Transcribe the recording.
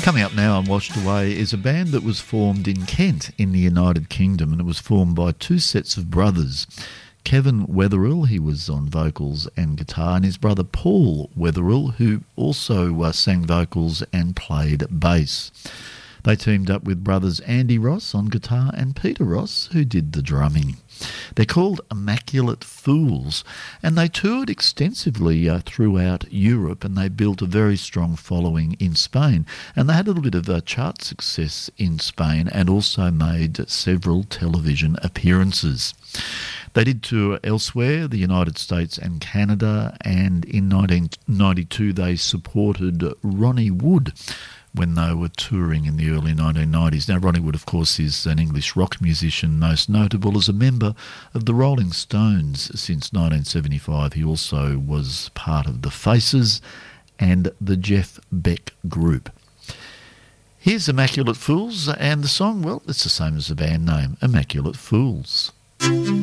Coming up now on Washed Away is a band that was formed in Kent in the United Kingdom, and it was formed by two sets of brothers. Kevin Wetherill, he was on vocals and guitar, and his brother Paul Wetherill, who also sang vocals and played bass. They teamed up with brothers Andy Ross on guitar and Peter Ross, who did the drumming. They're called Immaculate Fools, and they toured extensively throughout Europe, and they built a very strong following in Spain. And they had a little bit of chart success in Spain and also made several television appearances. They did tour elsewhere, the United States and Canada, and in 1992 they supported Ronnie Wood when they were touring in the early 1990s. Now, Ronnie Wood, of course, is an English rock musician, most notable as a member of the Rolling Stones since 1975. He also was part of the Faces and the Jeff Beck Group. Here's Immaculate Fools, and the song, well, it's the same as the band name, Immaculate Fools.